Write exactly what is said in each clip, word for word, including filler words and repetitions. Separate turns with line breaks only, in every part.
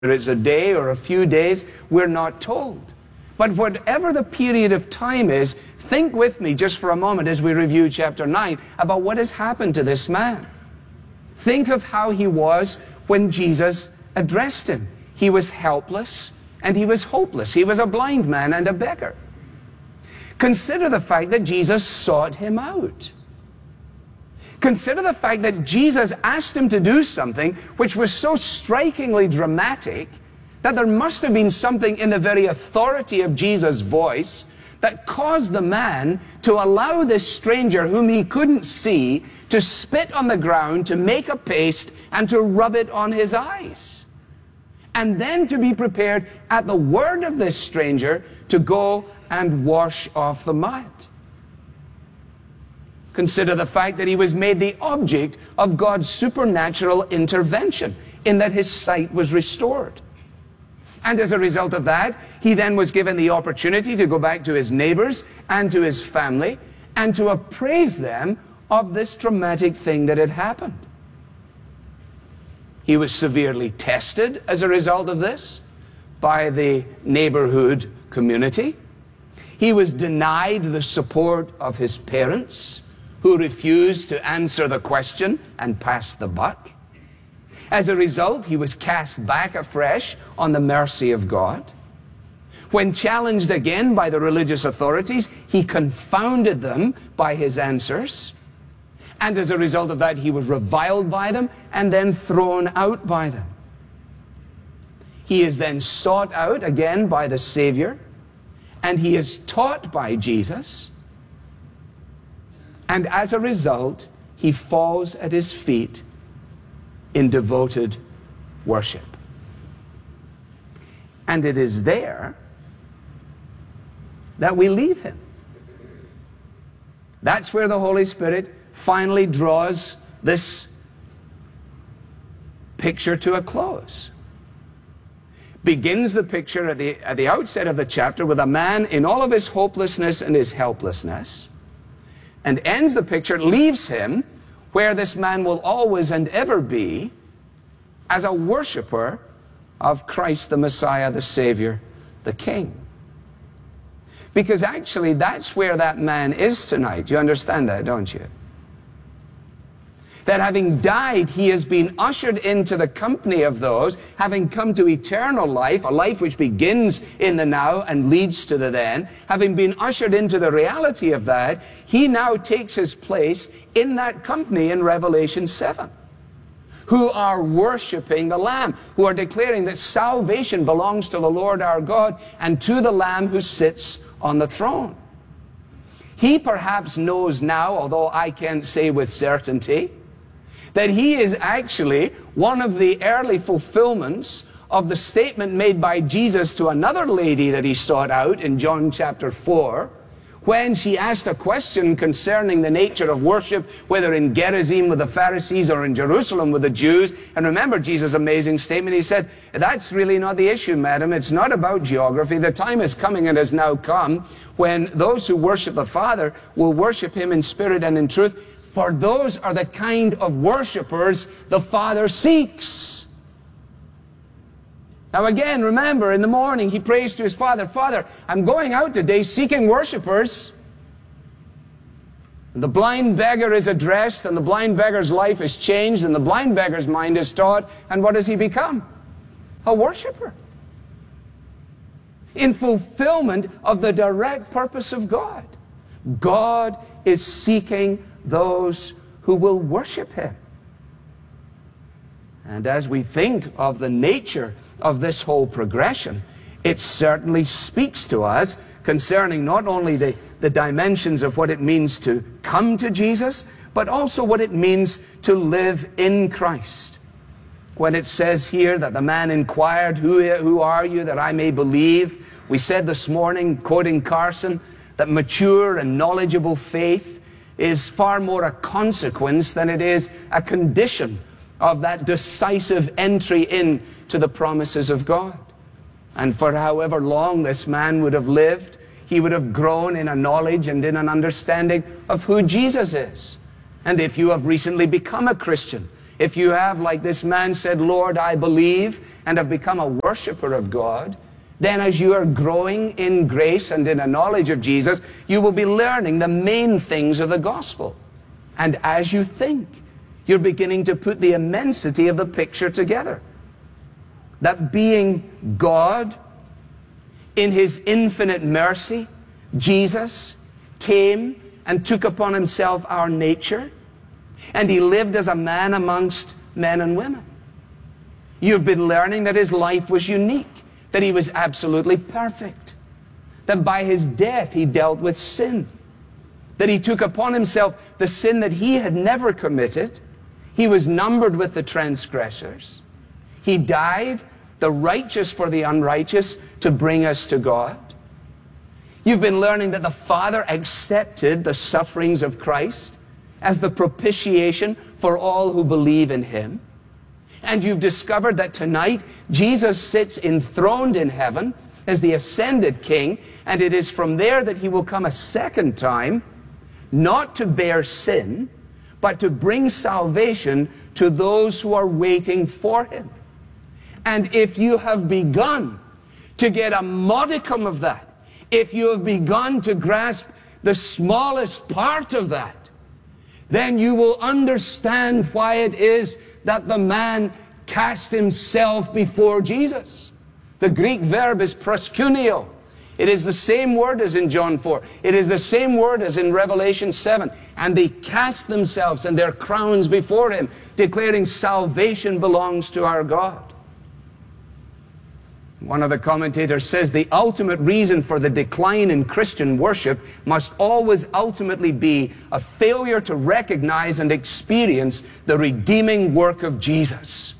it's a day or a few days, we're not told. But whatever the period of time is, think with me just for a moment as we review chapter nine about what has happened to this man. Think of how he was when Jesus addressed him. He was helpless and he was hopeless. He was a blind man and a beggar. Consider the fact that Jesus sought him out. Consider the fact that Jesus asked him to do something which was so strikingly dramatic that there must have been something in the very authority of Jesus' voice that caused the man to allow this stranger whom he couldn't see to spit on the ground, to make a paste, and to rub it on his eyes. And then to be prepared at the word of this stranger to go and wash off the mud. Consider the fact that he was made the object of God's supernatural intervention in that his sight was restored. And as a result of that, he then was given the opportunity to go back to his neighbors and to his family and to appraise them of this dramatic thing that had happened. He was severely tested as a result of this by the neighborhood community. He was denied the support of his parents, who refused to answer the question and pass the buck. As a result, he was cast back afresh on the mercy of God. When challenged again by the religious authorities, he confounded them by his answers. And as a result of that, he was reviled by them and then thrown out by them. He is then sought out again by the Savior, and he is taught by Jesus. And as a result, he falls at his feet in devoted worship. And it is there that we leave him. That's where the Holy Spirit finally draws this picture to a close. Begins the picture at the, at the outset of the chapter with a man in all of his hopelessness and his helplessness, and ends the picture, leaves him where this man will always and ever be, as a worshiper of Christ the Messiah, the Savior, the King. Because actually that's where that man is tonight. You understand that, don't you? That having died, he has been ushered into the company of those, having come to eternal life, a life which begins in the now and leads to the then. Having been ushered into the reality of that, he now takes his place in that company in Revelation seven, who are worshiping the Lamb, who are declaring that salvation belongs to the Lord our God and to the Lamb who sits on the throne. He perhaps knows now, although I can't say with certainty, that he is actually one of the early fulfillments of the statement made by Jesus to another lady that he sought out in John chapter four, when she asked a question concerning the nature of worship, whether in Gerizim with the Pharisees or in Jerusalem with the Jews. And remember Jesus' amazing statement. He said, that's really not the issue, madam. It's not about geography. The time is coming and has now come when those who worship the Father will worship him in spirit and in truth. For those are the kind of worshipers the Father seeks. Now again, remember, in the morning he prays to his Father, Father, I'm going out today seeking worshipers. And the blind beggar is addressed, and the blind beggar's life is changed, and the blind beggar's mind is taught, and what does he become? A worshiper. In fulfillment of the direct purpose of God. God is seeking those who will worship him. And as we think of the nature of this whole progression, it certainly speaks to us concerning not only the, the dimensions of what it means to come to Jesus, but also what it means to live in Christ. When it says here that the man inquired, who, who are you that I may believe? We said this morning, quoting Carson, that mature and knowledgeable faith is far more a consequence than it is a condition of that decisive entry into the promises of God. And for however long this man would have lived, he would have grown in a knowledge and in an understanding of who Jesus is. And if you have recently become a Christian, if you have, like this man said, Lord, I believe, and have become a worshiper of God, then as you are growing in grace and in a knowledge of Jesus, you will be learning the main things of the gospel. And as you think, you're beginning to put the immensity of the picture together. That being God, in his infinite mercy, Jesus came and took upon himself our nature, and he lived as a man amongst men and women. You've been learning that his life was unique, that he was absolutely perfect, that by his death he dealt with sin, that he took upon himself the sin that he had never committed. He was numbered with the transgressors. He died, the righteous for the unrighteous, to bring us to God. You've been learning that the Father accepted the sufferings of Christ as the propitiation for all who believe in him. And you've discovered that tonight Jesus sits enthroned in heaven as the ascended King, and it is from there that he will come a second time, not to bear sin, but to bring salvation to those who are waiting for him. And if you have begun to get a modicum of that, if you have begun to grasp the smallest part of that, then you will understand why it is that the man cast himself before Jesus. The Greek verb is proskuneo. It is the same word as in John four. It is the same word as in Revelation seven. And they cast themselves and their crowns before him, declaring salvation belongs to our God. One of the commentators says the ultimate reason for the decline in Christian worship must always ultimately be a failure to recognize and experience the redeeming work of Jesus.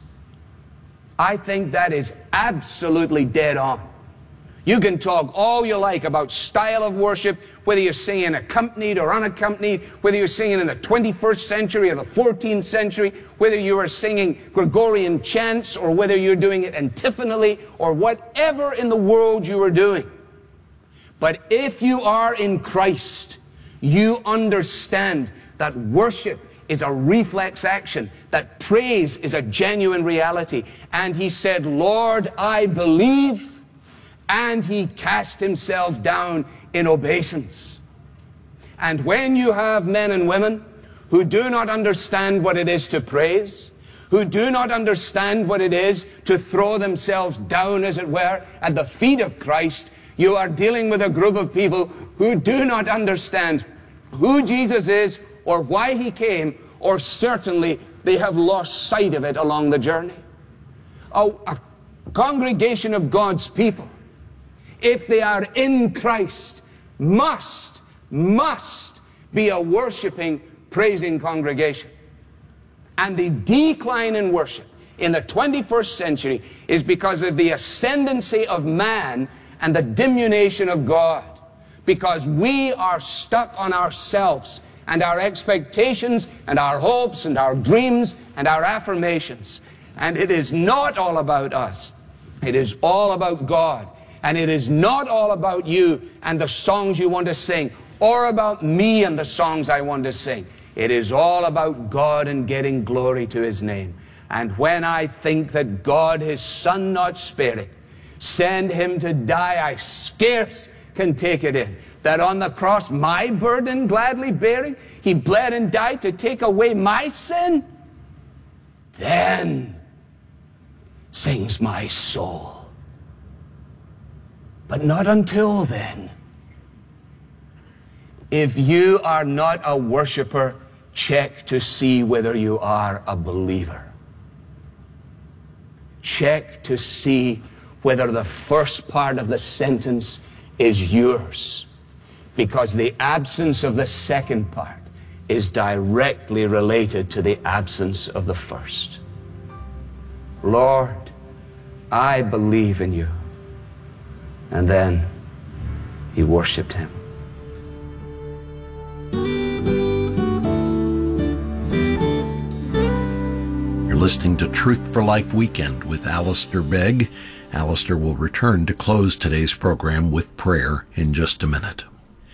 I think that is absolutely dead on. You can talk all you like about style of worship, whether you're singing accompanied or unaccompanied, whether you're singing in the twenty-first century or the fourteenth century, whether you are singing Gregorian chants or whether you're doing it antiphonally or whatever in the world you are doing. But if you are in Christ, you understand that worship is a reflex action, that praise is a genuine reality. And he said, Lord, I believe. And he cast himself down in obeisance. And when you have men and women who do not understand what it is to praise, who do not understand what it is to throw themselves down, as it were, at the feet of Christ, you are dealing with a group of people who do not understand who Jesus is or why he came, or certainly they have lost sight of it along the journey. Oh, a congregation of God's people, if they are in Christ, must, must be a worshiping, praising congregation. And the decline in worship in the twenty-first century is because of the ascendancy of man and the diminution of God. Because we are stuck on ourselves and our expectations and our hopes and our dreams and our affirmations. And it is not all about us. It is all about God. And it is not all about you and the songs you want to sing, or about me and the songs I want to sing. It is all about God and getting glory to his name. And when I think that God, his Son not sparing, send him to die, I scarce can take it in. That on the cross, my burden gladly bearing, he bled and died to take away my sin. Then sings my soul. But not until then. If you are not a worshiper, check to see whether you are a believer. Check to see whether the first part of the sentence is yours, because the absence of the second part is directly related to the absence of the first. Lord, I believe in you. And then he worshiped him.
You're listening to Truth for Life Weekend with Alistair Begg. Alistair will return to close today's program with prayer in just a minute.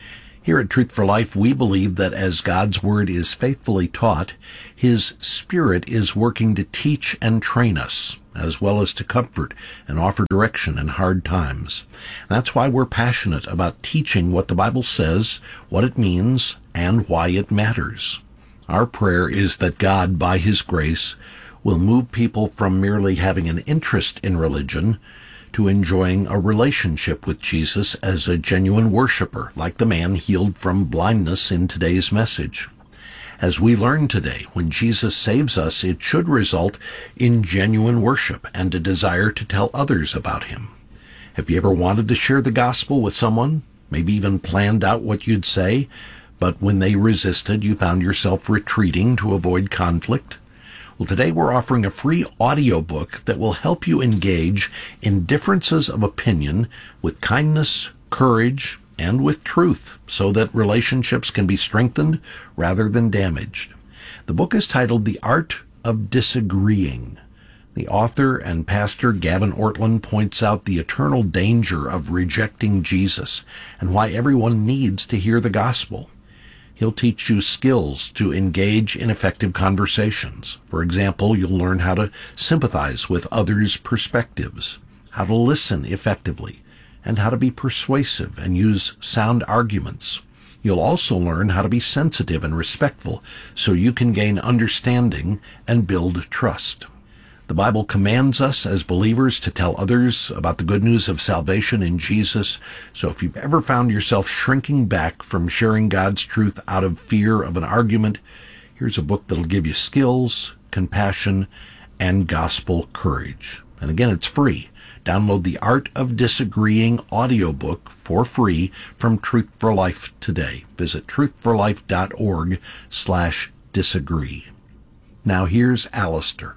Here at Truth for Life, we believe that as God's Word is faithfully taught, His Spirit is working to teach and train us, as well as to comfort and offer direction in hard times. That's why we're passionate about teaching what the Bible says, what it means, and why it matters. Our prayer is that God, by His grace, will move people from merely having an interest in religion to enjoying a relationship with Jesus as a genuine worshiper, like the man healed from blindness in today's message. As we learn today, when Jesus saves us, it should result in genuine worship and a desire to tell others about Him. Have you ever wanted to share the gospel with someone, maybe even planned out what you'd say, but when they resisted, you found yourself retreating to avoid conflict? Well, today we're offering a free audiobook that will help you engage in differences of opinion with kindness, courage, and with truth, so that relationships can be strengthened rather than damaged. The book is titled The Art of Disagreeing. The author and pastor Gavin Ortlund points out the eternal danger of rejecting Jesus and why everyone needs to hear the gospel. He'll teach you skills to engage in effective conversations. For example, you'll learn how to sympathize with others' perspectives, how to listen effectively, and how to be persuasive and use sound arguments. You'll also learn how to be sensitive and respectful so you can gain understanding and build trust. The Bible commands us as believers to tell others about the good news of salvation in Jesus. So if you've ever found yourself shrinking back from sharing God's truth out of fear of an argument, here's a book that'll give you skills, compassion, and gospel courage. And again, it's free. Download the Art of Disagreeing audiobook for free from Truth for Life today. Visit truthforlife.org slash disagree. Now here's Alistair.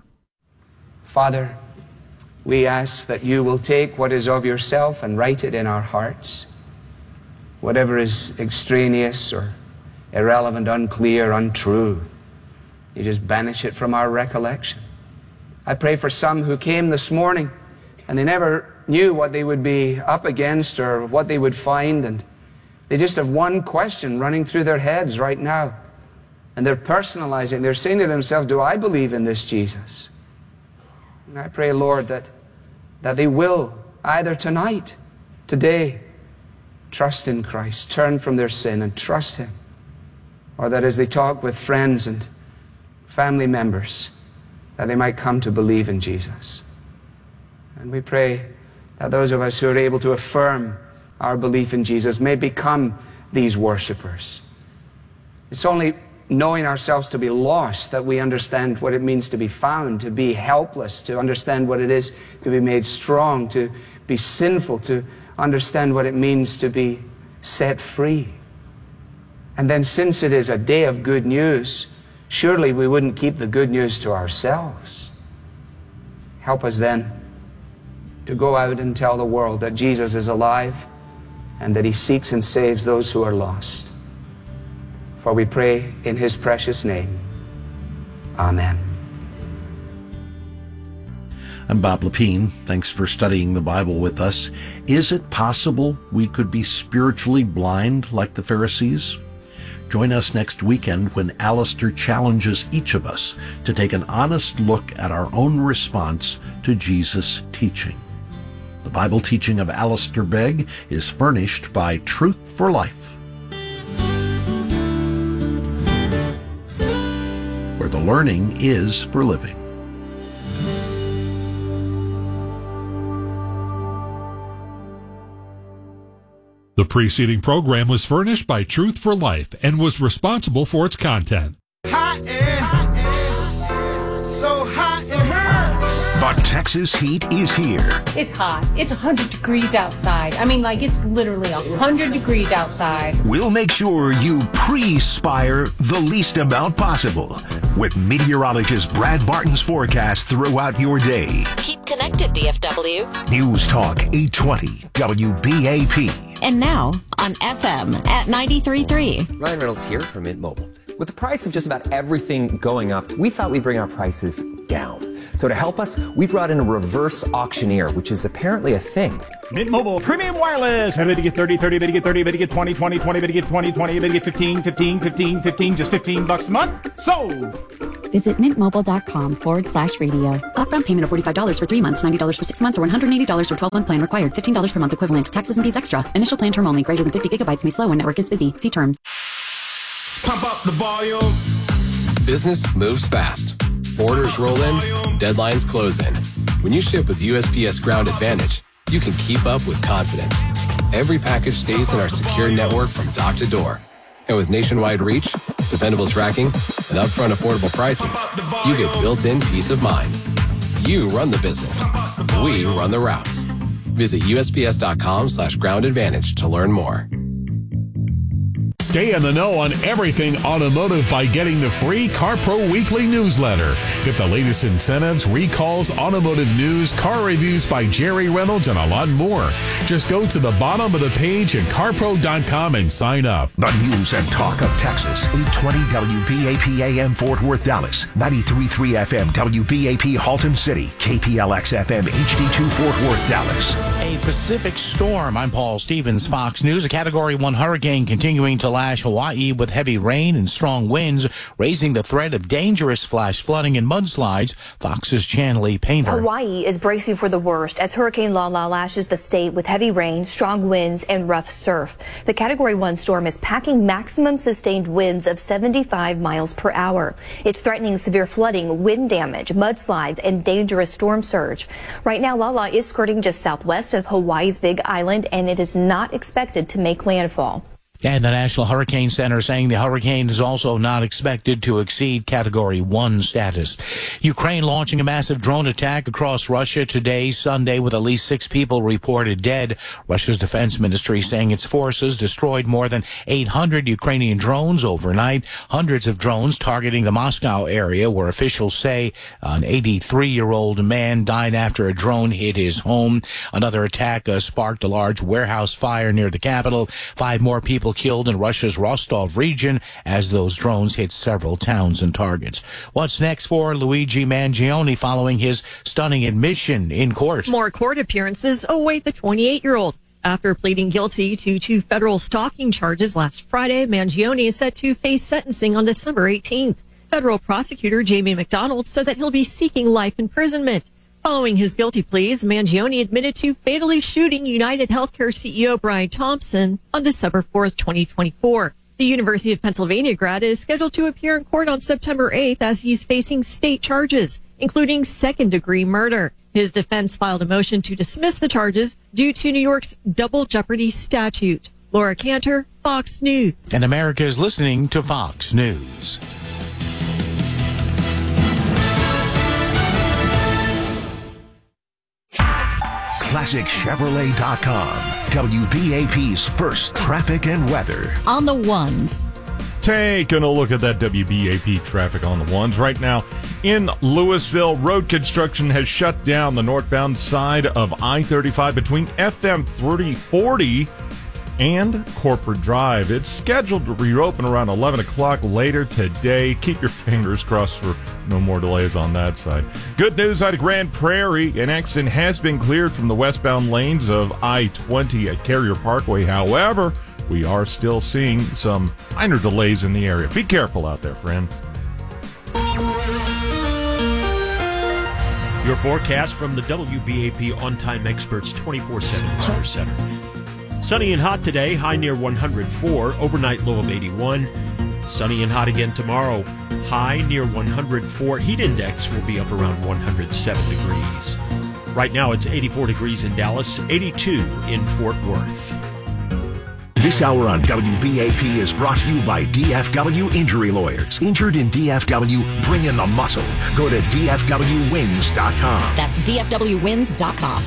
Father, we ask that you will take what is of yourself and write it in our hearts. Whatever is extraneous or irrelevant, unclear, untrue, you just banish it from our recollection. I pray for some who came this morning and they never knew what they would be up against or what they would find, and they just have one question running through their heads right now. And they're personalizing, they're saying to themselves, do I believe in this Jesus? And I pray, Lord, that, that they will, either tonight, today, trust in Christ, turn from their sin and trust Him. Or that as they talk with friends and family members, that they might come to believe in Jesus. And we pray that those of us who are able to affirm our belief in Jesus may become these worshipers. It's only knowing ourselves to be lost that we understand what it means to be found, to be helpless, to understand what it is to be made strong, to be sinful, to understand what it means to be set free. And then, since it is a day of good news, surely we wouldn't keep the good news to ourselves. Help us then to go out and tell the world that Jesus is alive and that He seeks and saves those who are lost. For we pray in His precious name. Amen.
I'm Bob Lepine. Thanks for studying the Bible with us. Is it possible we could be spiritually blind like the Pharisees? Join us next weekend when Alistair challenges each of us to take an honest look at our own response to Jesus' teaching. The Bible teaching of Alistair Begg is furnished by Truth for Life, where the learning is for living.
The preceding program was furnished by Truth for Life and was responsible for its content.
Hot air, hot air, so hot it hurts.
The Texas heat is here.
It's hot. It's one hundred degrees outside. I mean, like, it's literally one hundred degrees outside.
We'll make sure you pre-spire the least amount possible with meteorologist Brad Barton's forecast throughout your day.
Keep connected, D F W.
News Talk eight twenty W B A P.
And now on F M at ninety-three point three.
Ryan Reynolds here from Mint Mobile. With the price of just about everything going up, we thought we'd bring our prices down. So to help us, we brought in a reverse auctioneer, which is apparently a thing.
Mint Mobile Premium Wireless. How do you get thirty, thirty, how do you get thirty, how do you get twenty, twenty, twenty, how do you get twenty, twenty, how do you get fifteen, fifteen, fifteen, fifteen, just fifteen bucks a month? Sold!
Visit mintmobile.com forward slash radio. Upfront payment of forty-five dollars for three months, ninety dollars for six months, or one hundred eighty dollars for twelve-month plan required. fifteen dollars per month equivalent. Taxes and fees extra. Initial plan term only. Greater than fifty gigabytes may slow when network is busy. See terms.
Pump up the volume.
Business moves fast. Orders roll in, deadlines close in. When you ship with U S P S Ground Advantage, you can keep up with confidence. Every package stays in our secure network from dock to door. And with nationwide reach, dependable tracking, and upfront affordable pricing, you get built-in peace of mind. You run the business. We run the routes. Visit USPS.com slash ground advantage to learn more.
Stay in the know on everything automotive by getting the free CarPro Weekly newsletter. Get the latest incentives, recalls, automotive news, car reviews by Jerry Reynolds, and a lot more. Just go to the bottom of the page at car pro dot com and sign up.
The news and talk of Texas. eight twenty W B A P A M Fort Worth, Dallas. ninety-three point three F M W B A P Halton City. K P L X F M H D two Fort Worth, Dallas.
A Pacific storm. I'm Paul Stevens, Fox News. A Category one hurricane continuing to lash Hawaii with heavy rain and strong winds, raising the threat of dangerous flash flooding and mudslides. Fox's Chanley Painter.
Hawaii is bracing for the worst as Hurricane Lala lashes the state with heavy rain, strong winds, and rough surf. The Category one storm is packing maximum sustained winds of seventy-five miles per hour. It's threatening severe flooding, wind damage, mudslides, and dangerous storm surge. Right now, Lala is skirting just southwest of Hawaii's Big Island, and it is not expected to make landfall.
And the National Hurricane Center saying the hurricane is also not expected to exceed Category one status. Ukraine launching a massive drone attack across Russia today, Sunday, with at least six people reported dead. Russia's defense ministry saying its forces destroyed more than eight hundred Ukrainian drones overnight. Hundreds of drones targeting the Moscow area, where officials say an eighty-three-year-old man died after a drone hit his home. Another attack uh, sparked a large warehouse fire near the capital. Five more people killed in Russia's Rostov region as those drones hit several towns and targets. What's next for Luigi Mangione following his stunning admission in court?
More court appearances await the twenty-eight-year-old. After pleading guilty to two federal stalking charges last Friday, Mangione is set to face sentencing on December eighteenth. Federal prosecutor Jamie McDonald said that he'll be seeking life imprisonment. Following his guilty pleas, Mangione admitted to fatally shooting United Healthcare C E O Brian Thompson on December fourth, twenty twenty-four. The University of Pennsylvania grad is scheduled to appear in court on September eighth as he's facing state charges, including second-degree murder. His defense filed a motion to dismiss the charges due to New York's double jeopardy statute. Laura Cantor, Fox News.
And America is listening to Fox News.
Classic Chevrolet dot com. W B A P's first traffic and weather.
On the ones.
Taking a look at that W B A P traffic on the ones right now. In Louisville, road construction has shut down the northbound side of I thirty-five between F M thirty forty and Corporate Drive. It's scheduled to reopen around eleven o'clock later today. Keep your fingers crossed for no more delays on that side. Good news out of Grand Prairie. An accident has been cleared from the westbound lanes of I twenty at Carrier Parkway. However, we are still seeing some minor delays in the area. Be careful out there, friend.
Your forecast from the W B A P On-Time Experts twenty-four seven Weather Center. Sunny and hot today, high near one hundred four, overnight low of eighty-one. Sunny and hot again tomorrow, high near one hundred four. Heat index will be up around one hundred seven degrees. Right now it's eighty-four degrees in Dallas, eighty-two in Fort Worth.
This hour on W B A P is brought to you by D F W Injury Lawyers. Injured in D F W, bring in the muscle. Go to D F W wins dot com.
That's D F W wins dot com.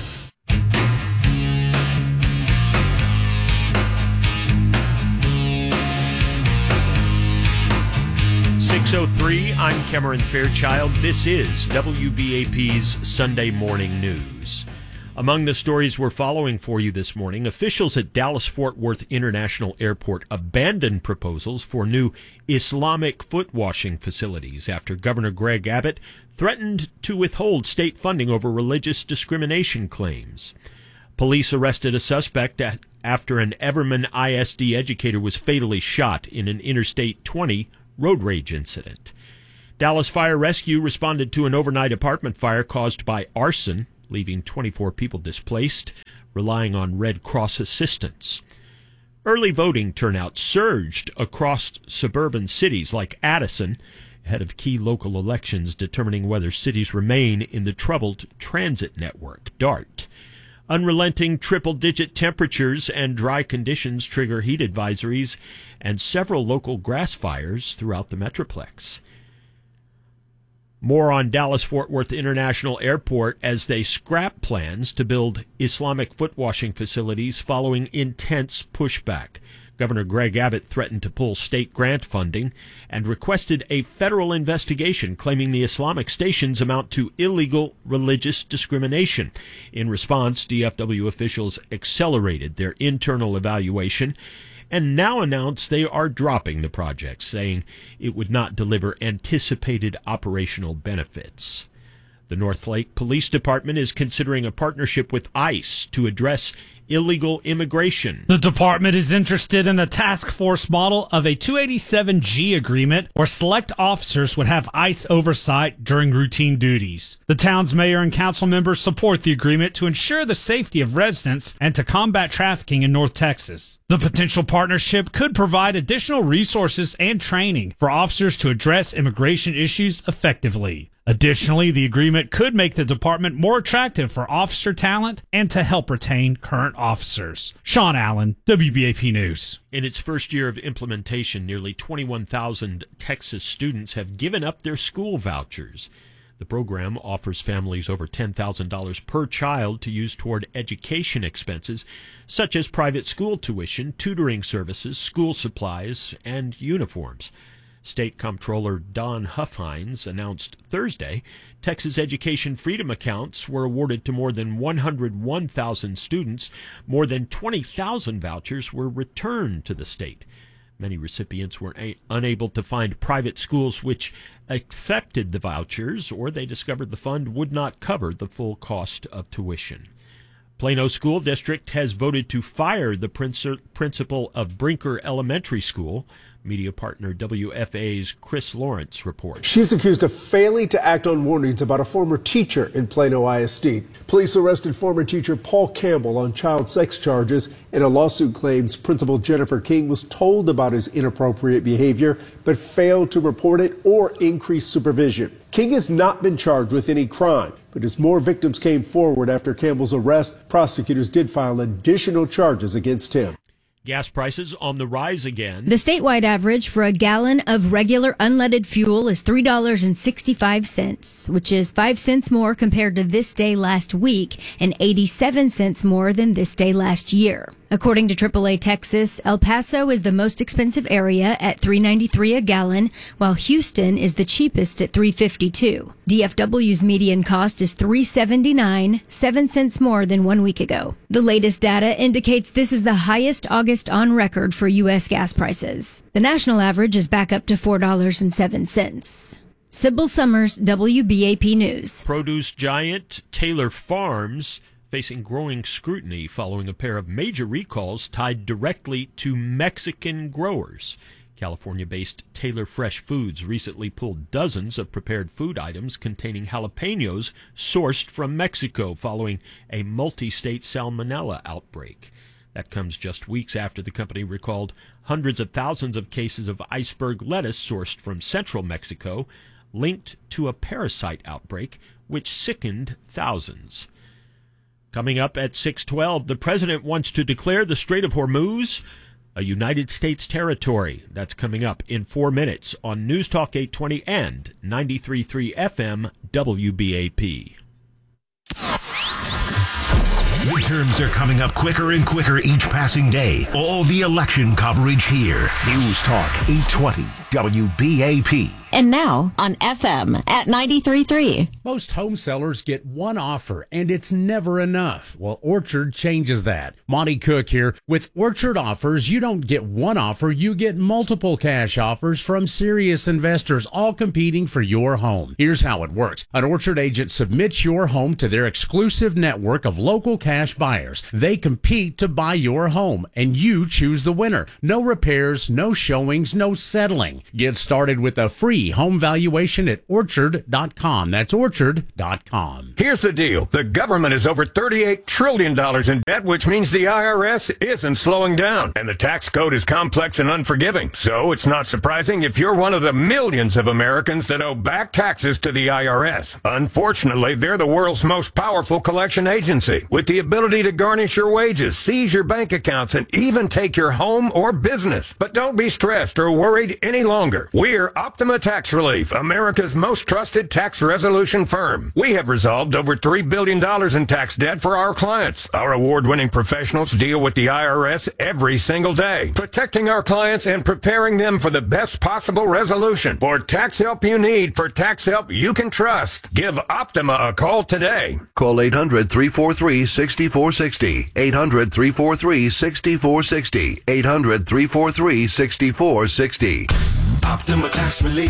six oh three, I'm Cameron Fairchild. This is W B A P's Sunday Morning News. Among the stories we're following for you this morning, officials at Dallas-Fort Worth International Airport abandoned proposals for new Islamic foot washing facilities after Governor Greg Abbott threatened to withhold state funding over religious discrimination claims. Police arrested a suspect at, after an Everman I S D educator was fatally shot in an Interstate twenty road rage incident. Dallas Fire Rescue responded to an overnight apartment fire caused by arson, leaving twenty-four people displaced, relying on Red Cross assistance. Early voting turnout surged across suburban cities like Addison, ahead of key local elections determining whether cities remain in the troubled transit network, DART. Unrelenting triple-digit temperatures and dry conditions trigger heat advisories and several local grass fires throughout the Metroplex. More on Dallas-Fort Worth International Airport as they scrap plans to build Islamic foot washing facilities following intense pushback. Governor Greg Abbott threatened to pull state grant funding and requested a federal investigation claiming the Islamic stations amount to illegal religious discrimination. In response, D F W officials accelerated their internal evaluation and now announced they are dropping the project, saying it would not deliver anticipated operational benefits. The North Lake Police Department is considering a partnership with ICE to address illegal immigration.
The department is interested in the task force model of a two eighty-seven G agreement where select officers would have ICE oversight during routine duties. The town's mayor and council members support the agreement to ensure the safety of residents and to combat trafficking in North Texas. The potential partnership could provide additional resources and training for officers to address immigration issues effectively. Additionally, the agreement could make the department more attractive for officer talent and to help retain current officers. Sean Allen, W B A P News.
In its first year of implementation, nearly twenty-one thousand Texas students have given up their school vouchers. The program offers families over ten thousand dollars per child to use toward education expenses, such as private school tuition, tutoring services, school supplies, and uniforms. State Comptroller Don Huffines announced Thursday Texas Education Freedom accounts were awarded to more than one hundred one thousand students. More than twenty thousand vouchers were returned to the state. Many recipients were a- unable to find private schools which accepted the vouchers, or they discovered the fund would not cover the full cost of tuition. Plano School District has voted to fire the princi- principal of Brinker Elementary School. Media partner W F A's Chris Lawrence reports.
She's accused of failing to act on warnings about a former teacher in Plano I S D. Police arrested former teacher Paul Campbell on child sex charges, and a lawsuit claims Principal Jennifer King was told about his inappropriate behavior but failed to report it or increase supervision. King has not been charged with any crime, but as more victims came forward after Campbell's arrest, prosecutors did file additional charges against him.
Gas prices on the rise again.
The statewide average for a gallon of regular unleaded fuel is three dollars and sixty-five cents, which is five cents more compared to this day last week and eighty-seven cents more than this day last year. According to triple A Texas, El Paso is the most expensive area at three ninety-three a gallon, while Houston is the cheapest at three fifty-two. D F W's median cost is three seventy-nine, seven cents more than one week ago. The latest data indicates this is the highest August on record for U S gas prices. The national average is back up to four dollars and seven cents. Sybil Summers, W B A P News.
Produce giant Taylor Farms facing growing scrutiny following a pair of major recalls tied directly to Mexican growers. California-based Taylor Fresh Foods recently pulled dozens of prepared food items containing jalapenos sourced from Mexico following a multi-state salmonella outbreak. That comes just weeks after the company recalled hundreds of thousands of cases of iceberg lettuce sourced from central Mexico, linked to a parasite outbreak which sickened thousands. Coming up at six twelve, the president wants to declare the Strait of Hormuz a United States territory. That's coming up in four minutes on News Talk eight twenty and ninety-three point three F M W B A P.
Midterms are coming up quicker and quicker each passing day. All the election coverage here. News Talk eight twenty W B A P.
And now on F M at ninety-three point three.
Most home sellers get one offer, and it's never enough. Well, Orchard changes that. Monty Cook here. With Orchard offers, you don't get one offer, you get multiple cash offers from serious investors, all competing for your home. Here's how it works. An Orchard agent submits your home to their exclusive network of local cash buyers. They compete to buy your home, and you choose the winner. No repairs, no showings, no settling. Get started with a free home valuation at orchard dot com. That's orchard dot com.
Here's the deal. The government is over thirty-eight trillion dollars in debt, which means the I R S isn't slowing down. And the tax code is complex and unforgiving. So it's not surprising if you're one of the millions of Americans that owe back taxes to the I R S. Unfortunately, they're the world's most powerful collection agency, with the ability to garnish your wages, seize your bank accounts, and even take your home or business. But don't be stressed or worried any longer. We're Optima Tax Relief, America's most trusted tax resolution firm. We have resolved over three billion dollars in tax debt for our clients. Our award-winning professionals deal with the I R S every single day, protecting our clients and preparing them for the best possible resolution. For tax help you need, for tax help you can trust, give Optima a call today.
Call eight hundred, three four three, six four six zero. eight hundred, three four three, six four six zero. eight hundred, three four three, six four six zero.
Optima Tax Relief.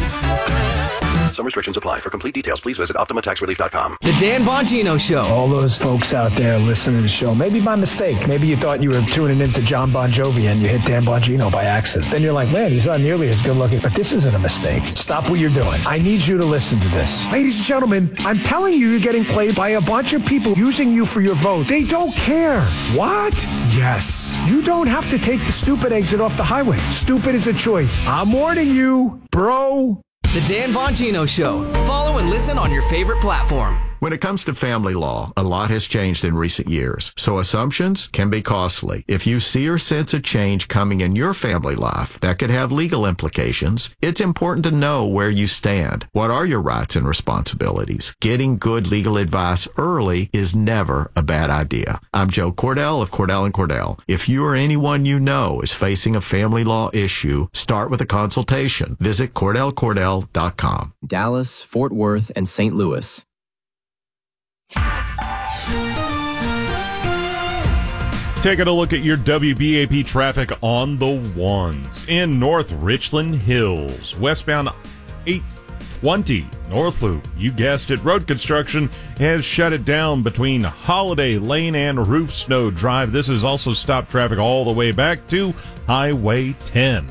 Some restrictions apply. For complete details, please visit optima tax relief dot com.
The Dan Bongino Show. All those folks out there listening to the show, maybe by mistake. Maybe you thought you were tuning into John Bon Jovi and you hit Dan Bongino by accident. Then you're like, man, he's not nearly as good looking. But this isn't a mistake. Stop what you're doing. I need you to listen to this. Ladies and gentlemen, I'm telling you, you're getting played by a bunch of people using you for your vote. They don't care. What? Yes. You don't have to take the stupid exit off the highway. Stupid is a choice. I'm warning you, bro.
The Dan Bongino Show. Follow and listen on your favorite platform.
When it comes to family law, a lot has changed in recent years, so assumptions can be costly. If you see or sense a change coming in your family life that could have legal implications, it's important to know where you stand. What are your rights and responsibilities? Getting good legal advice early is never a bad idea. I'm Joe Cordell of Cordell and Cordell. If you or anyone you know is facing a family law issue, start with a consultation. Visit cordell cordell dot com.
Dallas, Fort Worth, and Saint Louis.
Taking a look at your W B A P traffic on the ones. In North Richland Hills, westbound eight twenty North Loop. You guessed it, road construction has shut it down between Holiday Lane and Roof Snow Drive. This has also stopped traffic all the way back to Highway ten.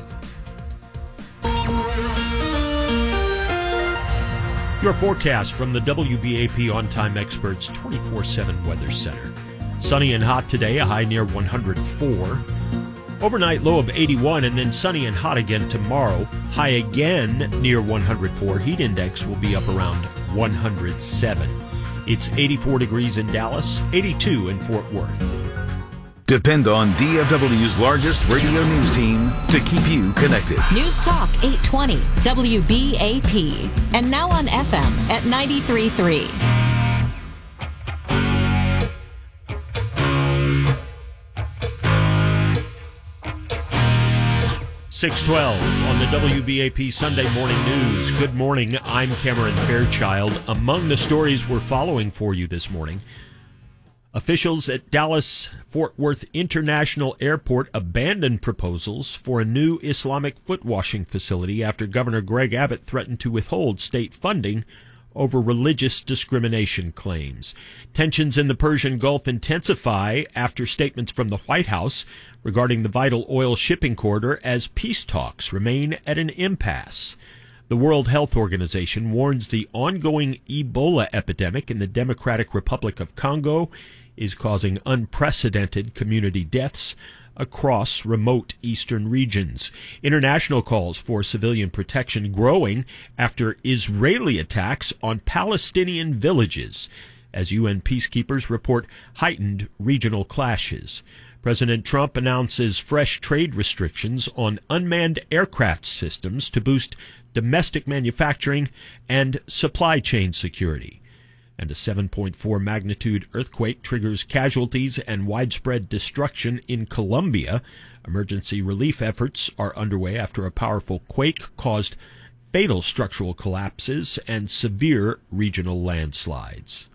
Your forecast from the W B A P On-Time Experts twenty-four seven Weather Center. Sunny and hot today, a high near one hundred four. Overnight low of eighty-one, and then sunny and hot again tomorrow. High again near one hundred four. Heat index will be up around one hundred seven. It's eighty-four degrees in Dallas, eighty-two in Fort Worth.
Depend on D F W's largest radio news team to keep you connected.
News Talk eight twenty W B A P. And now on F M at ninety-three point three.
six twelve on the W B A P Sunday Morning News. Good morning, I'm Cameron Fairchild. Among the stories we're following for you this morning, officials at Dallas-Fort Worth International Airport abandoned proposals for a new Islamic foot washing facility after Governor Greg Abbott threatened to withhold state funding over religious discrimination claims. Tensions in the Persian Gulf intensify after statements from the White House regarding the vital oil shipping corridor as peace talks remain at an impasse. The World Health Organization warns the ongoing Ebola epidemic in the Democratic Republic of Congo is causing unprecedented community deaths across remote eastern regions. International calls for civilian protection growing after Israeli attacks on Palestinian villages, as U N peacekeepers report heightened regional clashes. President Trump announces fresh trade restrictions on unmanned aircraft systems to boost domestic manufacturing and supply chain security. And a seven point four magnitude earthquake triggers casualties and widespread destruction in Colombia. Emergency relief efforts are underway after a powerful quake caused fatal structural collapses and severe regional landslides.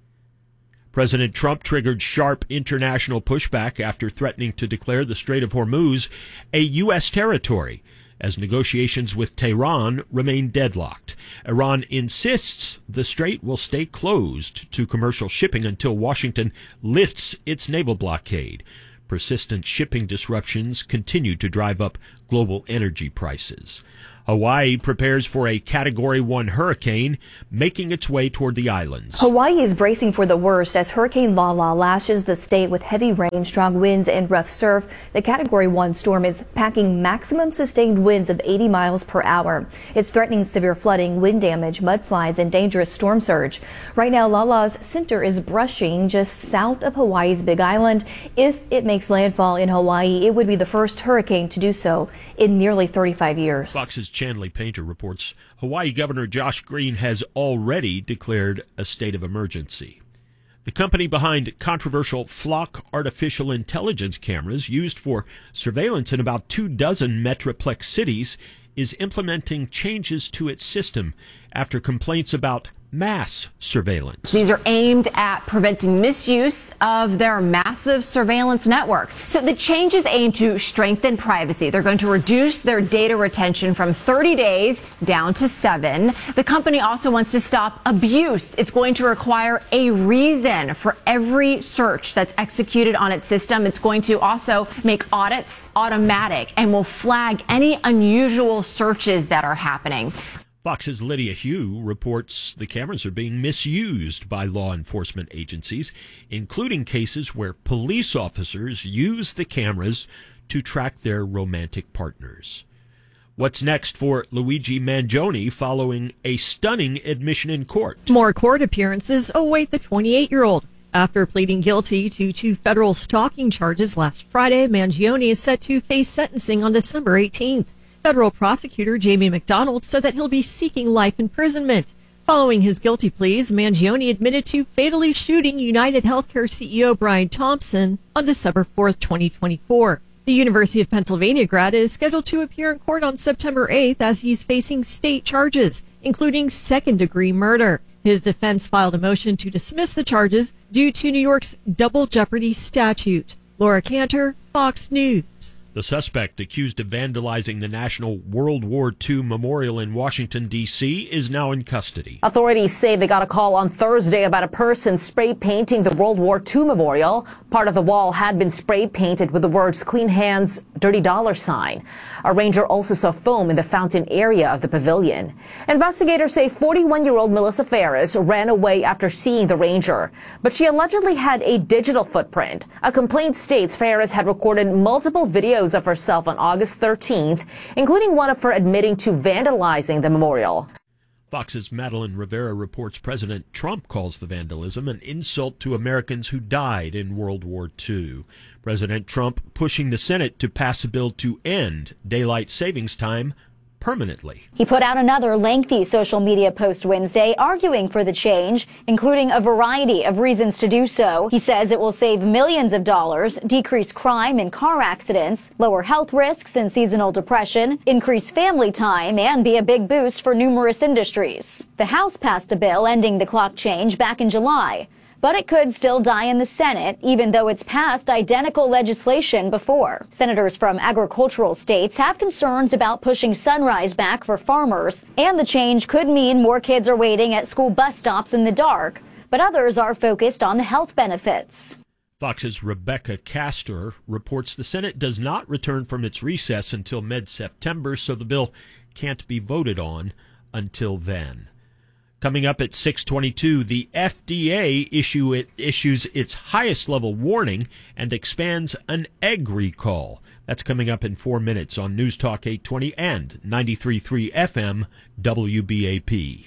President Trump triggered sharp international pushback after threatening to declare the Strait of Hormuz a U S territory, as negotiations with Tehran remain deadlocked. Iran insists the strait will stay closed to commercial shipping until Washington lifts its naval blockade. Persistent shipping disruptions continue to drive up global energy prices. Hawaii prepares for a Category one hurricane making its way toward the islands.
Hawaii is bracing for the worst as Hurricane Lala lashes the state with heavy rain, strong winds, and rough surf. The Category one storm is packing maximum sustained winds of eighty miles per hour. It's threatening severe flooding, wind damage, mudslides, and dangerous storm surge. Right now, Lala's center is brushing just south of Hawaii's Big Island. If it makes landfall in Hawaii, it would be the first hurricane to do so in nearly thirty-five years.
Fox's Chanley Painter reports Hawaii Governor Josh Green has already declared a state of emergency. The company behind controversial Flock artificial intelligence cameras used for surveillance in about two dozen Metroplex cities is implementing changes to its system after complaints about mass surveillance.
These are aimed at preventing misuse of their massive surveillance network. So the changes aim to strengthen privacy. They're going to reduce their data retention from thirty days down to seven. The company also wants to stop abuse. It's going to require a reason for every search that's executed on its system. It's going to also make audits automatic and will flag any unusual searches that are happening.
Fox's Lydia Hugh reports the cameras are being misused by law enforcement agencies, including cases where police officers use the cameras to track their romantic partners. What's next for Luigi Mangione following a stunning admission in court?
More court appearances await the twenty-eight-year-old. After pleading guilty to two federal stalking charges last Friday, Mangione is set to face sentencing on December eighteenth. Federal prosecutor Jamie McDonald said that he'll be seeking life imprisonment. Following his guilty pleas, Mangione admitted to fatally shooting United Healthcare C E O Brian Thompson on December fourth, twenty twenty-four. The University of Pennsylvania grad is scheduled to appear in court on September eighth as he's facing state charges, including second-degree murder. His defense filed a motion to dismiss the charges due to New York's double jeopardy statute. Laura Cantor, Fox News.
The suspect accused of vandalizing the National World War Two Memorial in Washington, D C is now in custody.
Authorities say they got a call on Thursday about a person spray painting the World War Two Memorial. Part of the wall had been spray painted with the words "Clean Hands, Dirty Dollar Sign." A ranger also saw foam in the fountain area of the pavilion. Investigators say forty-one-year-old Melissa Ferris ran away after seeing the ranger, but she allegedly had a digital footprint. A complaint states Ferris had recorded multiple videos of herself on August thirteenth, including one of her admitting to vandalizing the memorial.
Fox's Madeline Rivera reports President Trump calls the vandalism an insult to Americans who died in World War Two. President Trump pushing the Senate to pass a bill to end daylight savings time permanently.
He put out another lengthy social media post Wednesday arguing for the change, including a variety of reasons to do so. He says it will save millions of dollars, decrease crime and car accidents, lower health risks and seasonal depression, increase family time, and be a big boost for numerous industries. The House passed a bill ending the clock change back in July, but it could still die in the Senate, even though it's passed identical legislation before. Senators from agricultural states have concerns about pushing sunrise back for farmers, and the change could mean more kids are waiting at school bus stops in the dark, but others are focused on the health benefits.
Fox's Rebecca Castor reports the Senate does not return from its recess until mid-September, so the bill can't be voted on until then. Coming up at six twenty-two, the F D A issue it, issues its highest level warning and expands an egg recall. That's coming up in four minutes on News Talk eight twenty and ninety-three point three F M W B A P.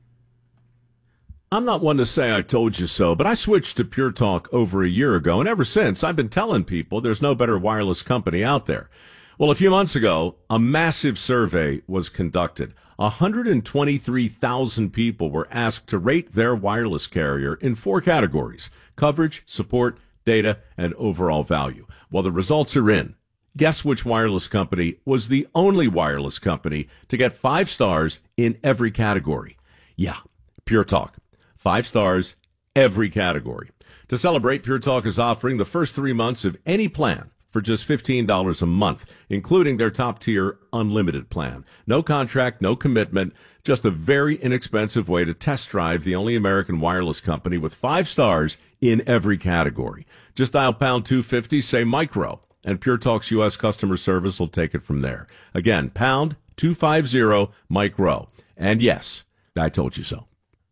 I'm not one to say I told you so, but I switched to Pure Talk over a year ago, and ever since I've been telling people there's no better wireless company out there. Well, a few months ago, a massive survey was conducted. one hundred twenty-three thousand people were asked to rate their wireless carrier in four categories: coverage, support, data, and overall value. Well, the results are in.
Guess which wireless company was the only wireless company to get five stars in every category? Yeah, Pure Talk. Five stars, every category. To celebrate, Pure Talk is offering the first three months of any plan for just fifteen dollars a month, including their top-tier unlimited plan. No contract, no commitment, just a very inexpensive way to test drive the only American wireless company with five stars in every category. Just dial pound two fifty, say micro, and Pure Talk's U S customer service will take it from there. Again, pound two fifty, micro. And yes, I told you so.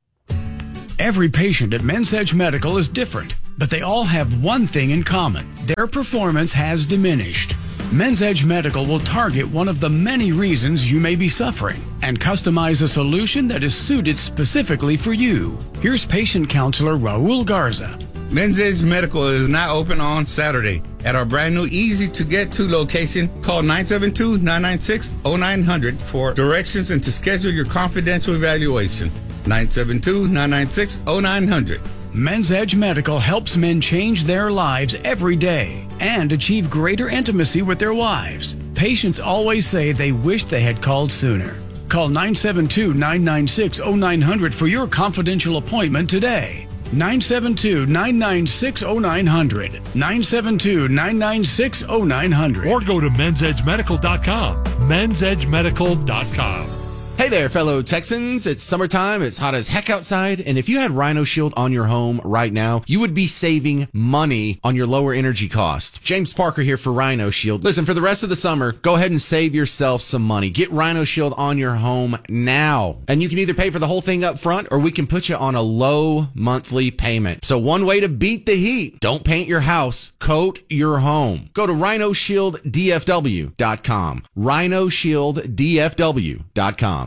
Every patient at Men's Edge Medical is different, but they all have one thing in common. Their performance has diminished. Men's Edge Medical will target one of the many reasons you may be suffering and customize a solution that is suited specifically for you. Here's patient counselor Raul Garza.
Men's Edge Medical is now open on Saturday at our brand new easy-to-get-to location. Call nine seven two, nine nine six, zero nine zero zero for directions and to schedule your confidential evaluation. nine seven two, nine nine six, zero nine zero zero.
Men's Edge Medical helps men change their lives every day and achieve greater intimacy with their wives. Patients always say they wish they had called sooner. Call nine seven two, nine nine six, zero nine zero zero for your confidential appointment today. nine seven two, nine nine six, zero nine zero zero. nine seven two, nine nine six, zero nine zero zero.
Or go to men's edge medical dot com. men's edge medical dot com.
Hey there, fellow Texans. It's summertime. It's hot as heck outside. And if you had Rhino Shield on your home right now, you would be saving money on your lower energy cost. James Parker here for Rhino Shield. Listen, for the rest of the summer, go ahead and save yourself some money. Get Rhino Shield on your home now. And you can either pay for the whole thing up front or we can put you on a low monthly payment. So one way to beat the heat, don't paint your house, coat your home. Go to rhino shield d f w dot com. rhino shield d f w dot com.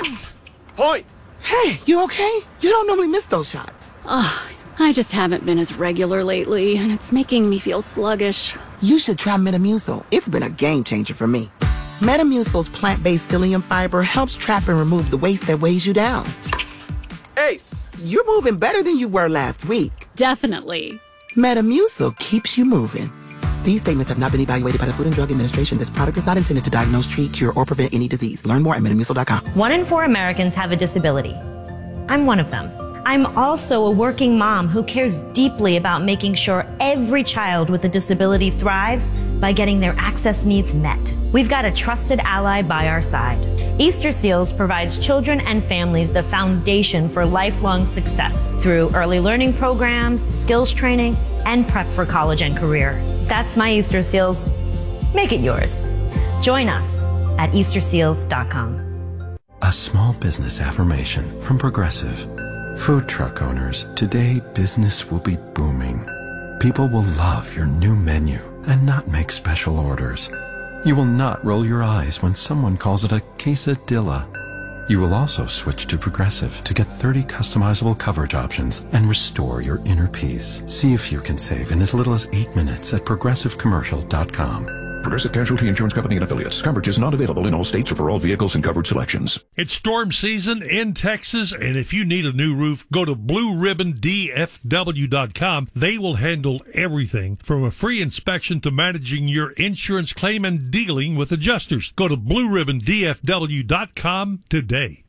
Point! Hey, you okay? You don't normally miss those shots.
Oh, I just haven't been as regular lately, and it's making me feel sluggish.
You should try Metamucil. It's been a game changer for me. Metamucil's plant-based psyllium fiber helps trap and remove the waste that weighs you down. Ace, you're moving better than you were last week.
Definitely.
Metamucil keeps you moving. These statements have not been evaluated by the Food and Drug Administration. This product is not intended to diagnose, treat, cure, or prevent any disease. Learn more at metamucil dot com.
One in four Americans have a disability. I'm one of them. I'm also a working mom who cares deeply about making sure every child with a disability thrives by getting their access needs met. We've got a trusted ally by our side. Easter Seals provides children and families the foundation for lifelong success through early learning programs, skills training, and prep for college and career. That's my Easter Seals. Make it yours. Join us at easter seals dot com.
A small business affirmation from Progressive. Food truck owners, today business will be booming. People will love your new menu and not make special orders. You will not roll your eyes when someone calls it a quesadilla. You will also switch to Progressive to get thirty customizable coverage options and restore your inner peace. See if you can save in as little as eight minutes at progressive commercial dot com.
Progressive Casualty Insurance Company and Affiliates. Coverage is not available in all states or for all vehicles and coverage selections.
It's storm season in Texas, and if you need a new roof, go to blue ribbon d f w dot com. They will handle everything from a free inspection to managing your insurance claim and dealing with adjusters. Go to blue ribbon d f w dot com today.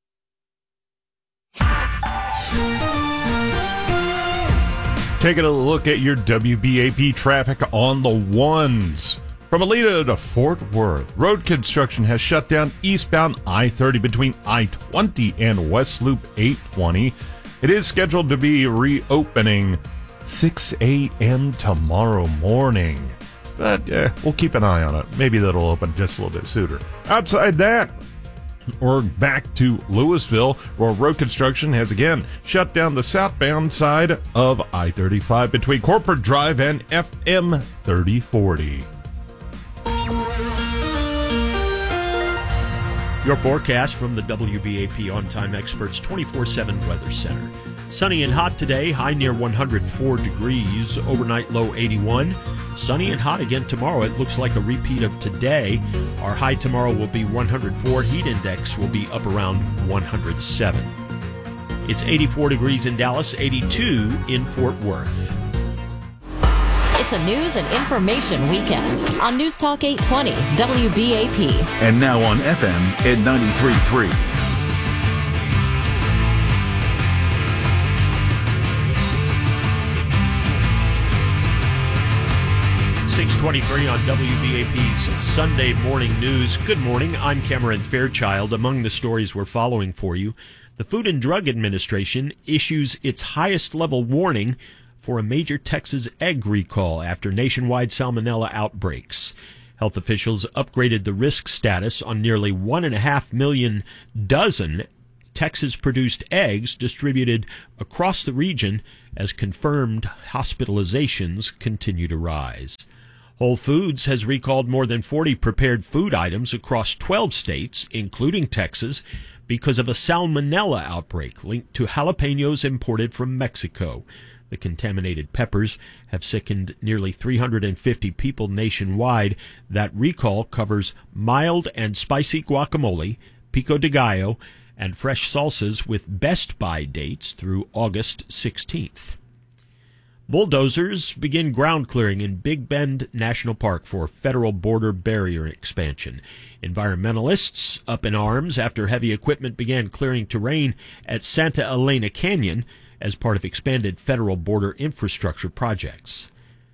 Taking a look at your W B A P traffic on the ones. From Alita to Fort Worth, road construction has shut down eastbound I thirty between I twenty and West Loop eight twenty. It is scheduled to be reopening six a.m. tomorrow morning. But uh, we'll keep an eye on it. Maybe that'll open just a little bit sooner. Outside that, we're back to Louisville, where road construction has again shut down the southbound side of I thirty-five between Corporate Drive and F M thirty forty.
Your forecast from the W B A P On-Time Experts twenty-four seven Weather Center. Sunny and hot today, high near one hundred four degrees, overnight low eighty-one. Sunny and hot again tomorrow. It looks like a repeat of today. Our high tomorrow will be one hundred four. Heat index will be up around one hundred seven. It's eighty-four degrees in Dallas, eighty-two in Fort Worth.
It's a news and information weekend on News Talk eight twenty W B A P.
And now on F M at ninety-three point three.
six twenty-three on W B A P's Sunday Morning News. Good morning. I'm Cameron Fairchild. Among the stories we're following for you, the Food and Drug Administration issues its highest level warning for a major Texas egg recall after nationwide salmonella outbreaks. Health officials upgraded the risk status on nearly one and a half million dozen Texas-produced eggs distributed across the region as confirmed hospitalizations continue to rise. Whole Foods has recalled more than forty prepared food items across twelve states, including Texas, because of a salmonella outbreak linked to jalapenos imported from Mexico. The contaminated peppers have sickened nearly three hundred fifty people nationwide. That recall covers mild and spicy guacamole, pico de gallo, and fresh salsas with best buy dates through August sixteenth. Bulldozers begin ground clearing in Big Bend National Park for federal border barrier expansion. Environmentalists up in arms after heavy equipment began clearing terrain at Santa Elena Canyon as part of expanded federal border infrastructure projects.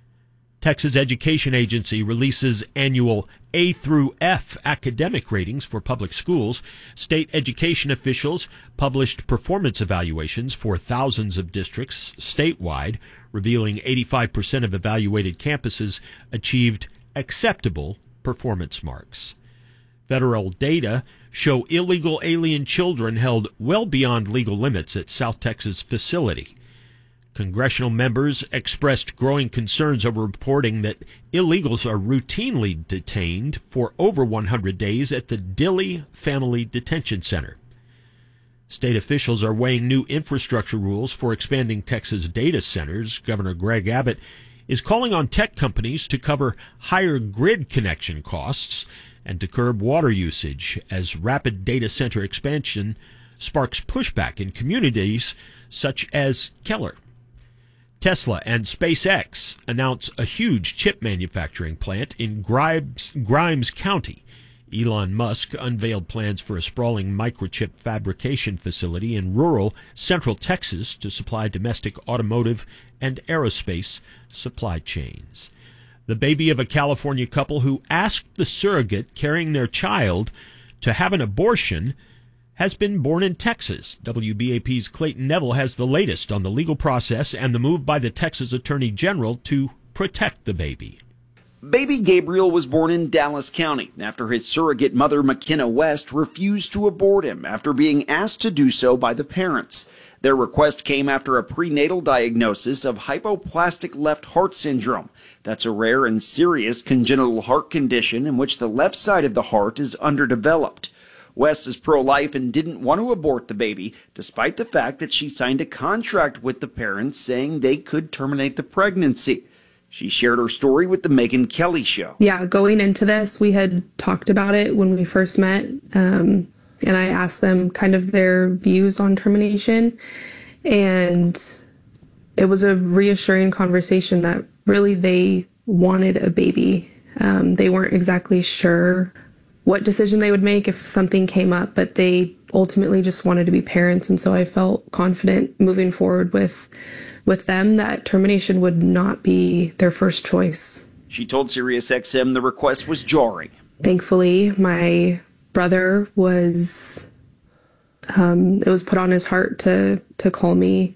Texas Education Agency releases annual A through F academic ratings for public schools. State education officials published performance evaluations for thousands of districts statewide, revealing eighty-five percent of evaluated campuses achieved acceptable performance marks. Federal data show illegal alien children held well beyond legal limits at South Texas facility. Congressional members expressed growing concerns over reporting that illegals are routinely detained for over one hundred days at the Dilley Family Detention Center. State officials are weighing new infrastructure rules for expanding Texas data centers. Governor Greg Abbott is calling on tech companies to cover higher grid connection costs and to curb water usage as rapid data center expansion sparks pushback in communities such as Keller. Tesla and SpaceX announce a huge chip manufacturing plant in Grimes, Grimes County. Elon Musk unveiled plans for a sprawling microchip fabrication facility in rural central Texas to supply domestic automotive and aerospace supply chains. The baby of a California couple who asked the surrogate carrying their child to have an abortion has been born in Texas. W B A P's Clayton Neville has the latest on the legal process and the move by the Texas Attorney General to protect the baby.
Baby Gabriel was born in Dallas County after his surrogate mother, McKenna West, refused to abort him after being asked to do so by the parents. Their request came after a prenatal diagnosis of hypoplastic left heart syndrome. That's a rare and serious congenital heart condition in which the left side of the heart is underdeveloped. West is pro-life and didn't want to abort the baby, despite the fact that she signed a contract with the parents saying they could terminate the pregnancy. She shared her story with the Megyn Kelly Show.
Yeah, going into this, we had talked about it when we first met, um, and I asked them kind of their views on termination, and it was a reassuring conversation that really they wanted a baby. Um, they weren't exactly sure what decision they would make if something came up, but they ultimately just wanted to be parents, and so I felt confident moving forward with with them that termination would not be their first choice.
She told SiriusXM the request was jarring.
Thankfully, my brother was, um, it was put on his heart to, to call me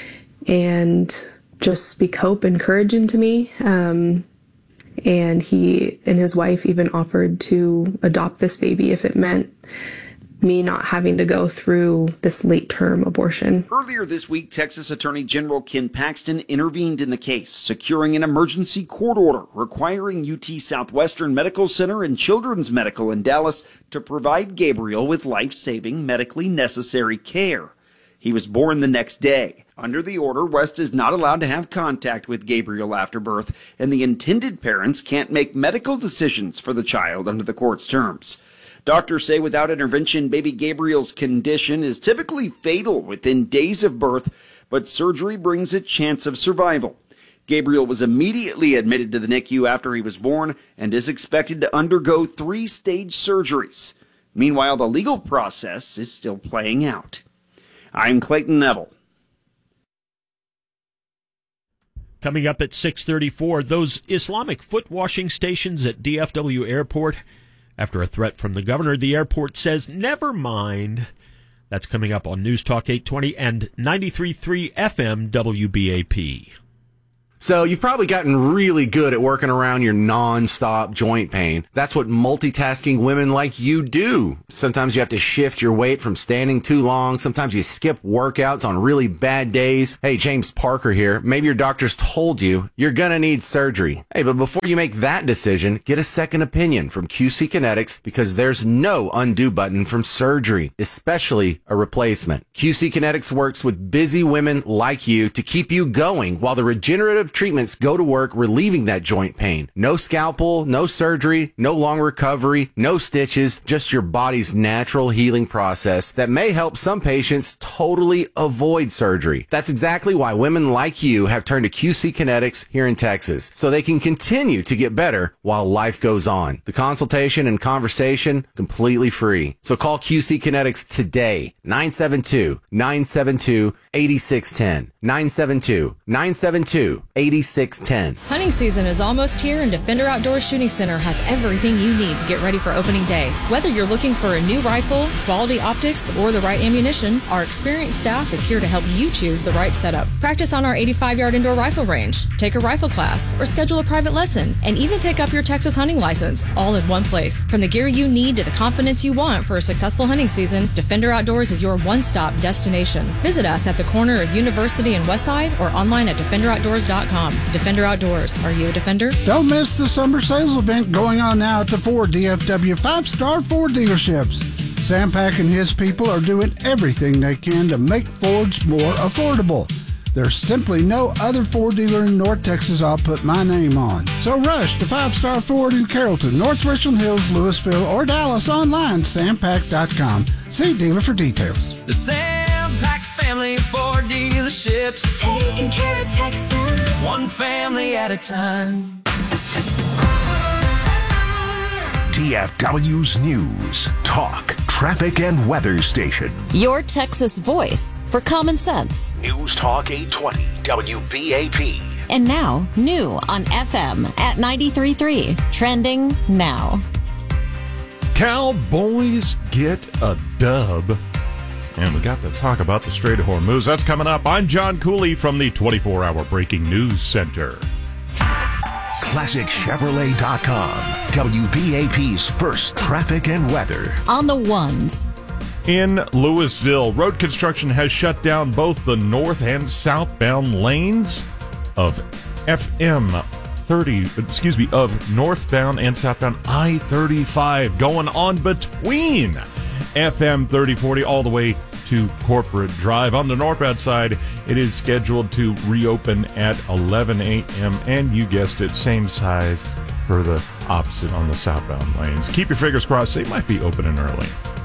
and just speak hope and courage into me. Um, and he and his wife even offered to adopt this baby if it meant me not having to go through this late-term abortion.
Earlier this week, Texas Attorney General Ken Paxton intervened in the case, securing an emergency court order requiring U T Southwestern Medical Center and Children's Medical in Dallas to provide Gabriel with life-saving, medically necessary care. He was born the next day. Under the order, West is not allowed to have contact with Gabriel after birth, and the intended parents can't make medical decisions for the child under the court's terms. Doctors say without intervention, baby Gabriel's condition is typically fatal within days of birth, but surgery brings a chance of survival. Gabriel was immediately admitted to the N I C U after he was born and is expected to undergo three-stage surgeries. Meanwhile, the legal process is still playing out. I'm Clayton Neville.
Coming up at six thirty-four, those Islamic foot washing stations at D F W Airport. After a threat from the governor, the airport says, never mind. That's coming up on News Talk eight twenty and ninety-three point three F M W B A P.
So you've probably gotten really good at working around your non-stop joint pain. That's what multitasking women like you do. Sometimes you have to shift your weight from standing too long. Sometimes you skip workouts on really bad days. Hey, James Parker here. Maybe your doctor's told you you're gonna need surgery. Hey, but before you make that decision, get a second opinion from Q C Kinetics, because there's no undo button from surgery, especially a replacement. Q C Kinetics works with busy women like you to keep you going while the regenerative treatments go to work relieving that joint pain. No scalpel, no surgery, no long recovery, no stitches, just your body's natural healing process that may help some patients totally avoid surgery. That's exactly why women like you have turned to Q C Kinetics here in Texas, so they can continue to get better while life goes on. The consultation and conversation completely free. So call Q C Kinetics today, nine seven two, nine seven two, eight six one zero, nine seven two, nine seven two, eight six one zero.
Hunting season is almost here, and Defender Outdoor Shooting Center has everything you need to get ready for opening day. Whether you're looking for a new rifle, quality optics, or the right ammunition, our experienced staff is here to help you choose the right setup. Practice on our eighty-five yard indoor rifle range, take a rifle class, or schedule a private lesson, and even pick up your Texas hunting license, all in one place. From the gear you need to the confidence you want for a successful hunting season, Defender Outdoors is your one-stop destination. Visit us at the corner of University and Westside or online at defender outdoors dot com. Defender Outdoors. Are you a Defender?
Don't miss the summer sales event going on now at the Ford D F W five-star Ford dealerships. Sam Pack and his people are doing everything they can to make Fords more affordable. There's simply no other Ford dealer in North Texas I'll put my name on. So rush to Five Star Ford in Carrollton, North Richland Hills, Louisville, or Dallas online, sam pack dot com. See dealer for details.
The Sam Pack family Ford dealerships, taking care of Texans, one family at a time.
D F W's News, Talk, Traffic, and Weather Station.
Your Texas voice for common sense.
News Talk eight twenty W B A P.
And now, new on F M at ninety-three point three. Trending now.
Cowboys get a dub. And we got to talk about the Strait of Hormuz. That's coming up. I'm John Cooley from the twenty-four hour Breaking News Center.
Classic Chevrolet dot com. W B A P's first traffic and weather.
On the ones.
In Louisville, road construction has shut down both the north and southbound lanes of F M thirty, excuse me, of northbound and southbound I thirty-five, going on between F M thirty forty all the way to Corporate Drive. On the northbound side, it is scheduled to reopen at eleven a.m. and you guessed it, same size for the opposite on the southbound lanes. Keep your fingers crossed, they might be opening early.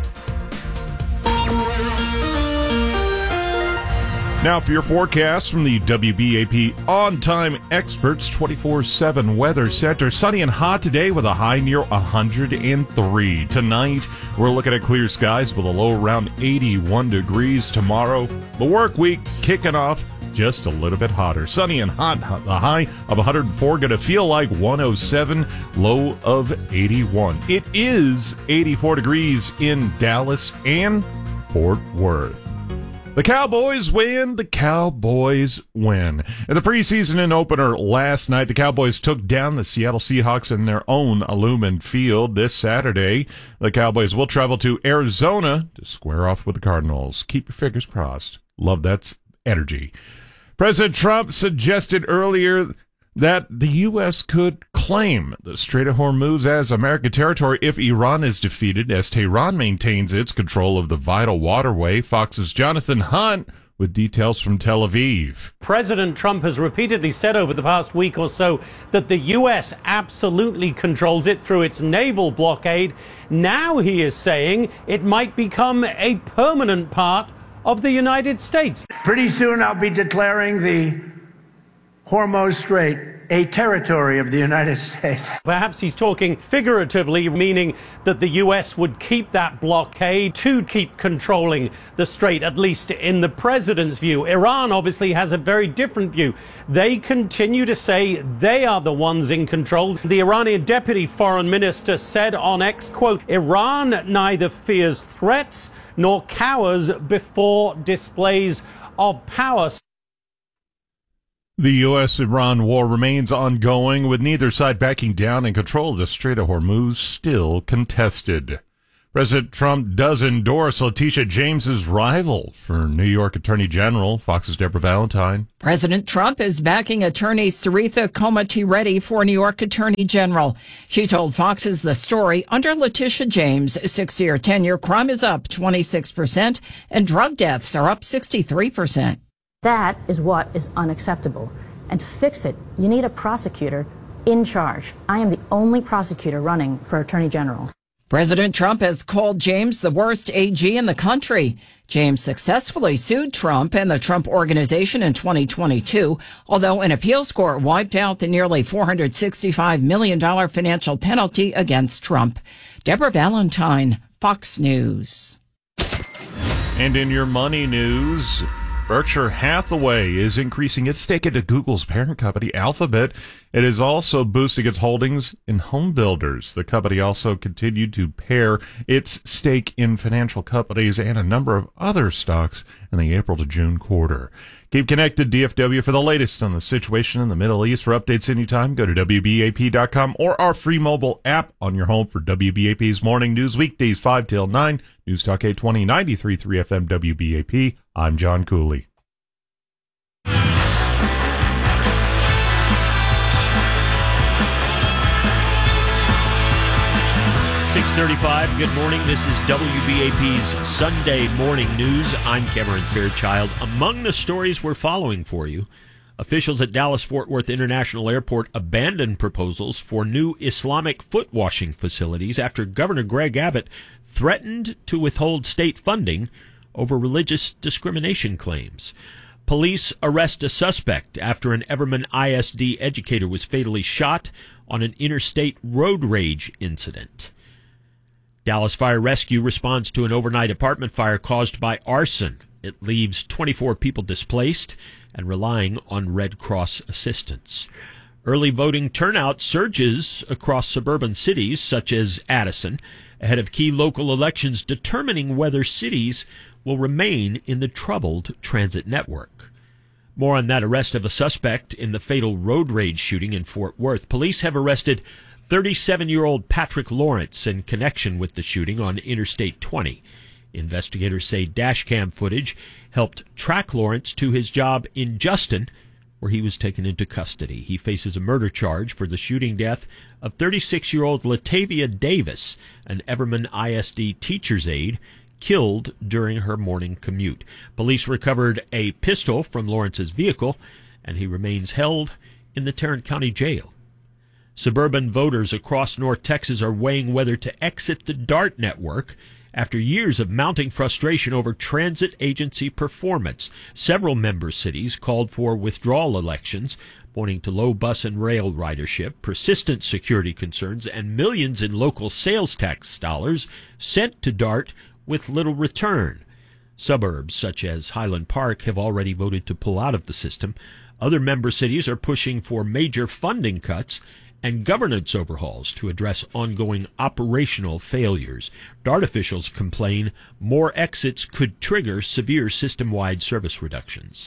Now for your forecast from the W B A P On-Time Experts twenty-four seven Weather Center. Sunny and hot today with a high near one hundred three. Tonight, we're looking at clear skies with a low around eighty-one degrees. Tomorrow, the work week kicking off just a little bit hotter. Sunny and hot, the high of one hundred four, going to feel like one oh seven, low of eighty-one. It is eighty-four degrees in Dallas and Fort Worth. The Cowboys win. The Cowboys win. In the preseason and opener last night, the Cowboys took down the Seattle Seahawks in their own Lumen Field. This Saturday, the Cowboys will travel to Arizona to square off with the Cardinals. Keep your fingers crossed. Love that energy. President Trump suggested earlier that the U S could claim the Strait of Hormuz as American territory if Iran is defeated, as Tehran maintains its control of the vital waterway. Fox's Jonathan Hunt with details from Tel Aviv.
President Trump has repeatedly said over the past week or so that the U S absolutely controls it through its naval blockade. Now he is saying it might become a permanent part of the United States.
Pretty soon I'll be declaring the
Hormuz Strait a territory of the United States.
Perhaps he's talking figuratively, meaning that the U S would keep that blockade to keep controlling the strait, at least in the president's view. Iran obviously has a very different view. They continue to say they are the ones in control. The Iranian deputy foreign minister said on X, quote, Iran neither fears threats nor cowers before displays of power.
The U S Iran war remains ongoing, with neither side backing down, and control of the Strait of Hormuz still contested. President Trump does endorse Letitia James's rival for New York Attorney General. Fox's Deborah Valentine.
President Trump is backing attorney Saritha Komati-Reddy for New York Attorney General. She told Fox's The Story, under Letitia James' six-year tenure, crime is up twenty-six percent and drug deaths are up sixty-three percent.
That is what is unacceptable. And to fix it, you need a prosecutor in charge. I am the only prosecutor running for Attorney General.
President Trump has called James the worst A G in the country. James successfully sued Trump and the Trump Organization in twenty twenty-two, although an appeals court wiped out the nearly four hundred sixty-five million dollars financial penalty against Trump. Deborah Valentine, Fox News.
And in your money news, Berkshire Hathaway is increasing its stake into Google's parent company, Alphabet. It is also boosting its holdings in home builders. The company also continued to pare its stake in financial companies and a number of other stocks in the April to June quarter. Keep connected, D F W, for the latest on the situation in the Middle East. For updates anytime, go to W B A P dot com or our free mobile app on your home for W B A P's morning news, weekdays five till nine. News Talk eight twenty, ninety-three point three F M W B A P. I'm John Cooley.
six thirty-five, good morning. This is W B A P's Sunday Morning News. I'm Cameron Fairchild. Among the stories we're following for you, officials at Dallas-Fort Worth International Airport abandoned proposals for new Islamic foot washing facilities after Governor Greg Abbott threatened to withhold state funding over religious discrimination claims. Police arrest a suspect after an Everman I S D educator was fatally shot on an interstate road rage incident. Dallas Fire Rescue responds to an overnight apartment fire caused by arson. It leaves twenty-four people displaced and relying on Red Cross assistance. Early voting turnout surges across suburban cities such as Addison ahead of key local elections determining whether cities will remain in the troubled transit network. More on that arrest of a suspect in the fatal road rage shooting in Fort Worth. Police have arrested thirty-seven-year-old Patrick Lawrence in connection with the shooting on Interstate twenty. Investigators say dashcam footage helped track Lawrence to his job in Justin, where he was taken into custody. He faces a murder charge for the shooting death of thirty-six-year-old Latavia Davis, an Everman I S D teacher's aide, killed during her morning commute. Police recovered a pistol from Lawrence's vehicle, and he remains held in the Tarrant County Jail. Suburban voters across North Texas are weighing whether to exit the DART network after years of mounting frustration over transit agency performance. Several member cities called for withdrawal elections, pointing to low bus and rail ridership, persistent security concerns, and millions in local sales tax dollars sent to DART with little return. Suburbs such as Highland Park have already voted to pull out of the system. Other member cities are pushing for major funding cuts and governance overhauls to address ongoing operational failures. DART officials complain more exits could trigger severe system-wide service reductions.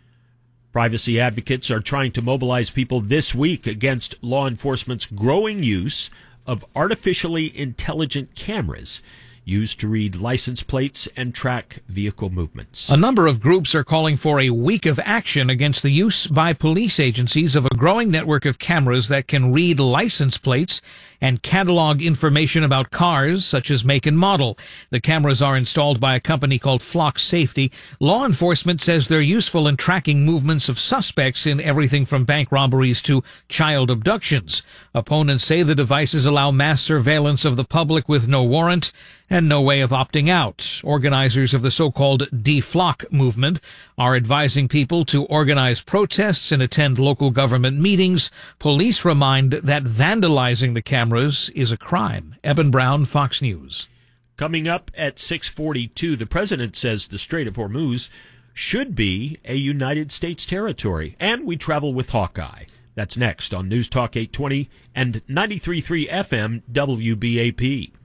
Privacy advocates are trying to mobilize people this week against law enforcement's growing use of artificially intelligent cameras used to read license plates and track vehicle movements.
A number of groups are calling for a week of action against the use by police agencies of a growing network of cameras that can read license plates and catalog information about cars, such as make and model. The cameras are installed by a company called Flock Safety. Law enforcement says they're useful in tracking movements of suspects in everything from bank robberies to child abductions. Opponents say the devices allow mass surveillance of the public with no warrant and no way of opting out. Organizers of the so-called deflock movement are advising people to organize protests and attend local government meetings. Police remind that vandalizing the cameras is a crime. Eben Brown, Fox News.
Coming up at six forty-two, the president says the Strait of Hormuz should be a United States territory, and we travel with Hawkeye. That's next on News Talk eight twenty and ninety-three point three F M W B A P.